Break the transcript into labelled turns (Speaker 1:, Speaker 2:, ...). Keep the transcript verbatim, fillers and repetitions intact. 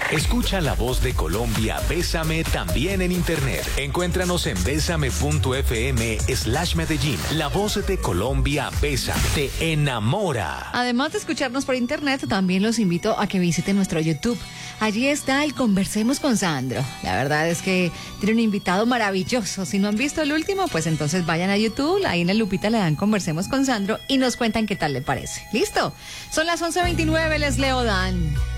Speaker 1: Escucha la voz de Colombia, Bésame, también en internet. Encuéntranos en bésame.fm slash Medellín. La voz de Colombia, Bésame, te enamora.
Speaker 2: Además de escucharnos por internet, también los invito a que visiten nuestro YouTube. Allí está el Conversemos con Sandro. La verdad es que tiene un invitado maravilloso. Si no han visto el último, pues entonces vayan a YouTube. Ahí en la lupita le dan Conversemos con Sandro y nos cuentan qué tal le parece. ¿Listo? Son las once veintinueve, les leo Dan.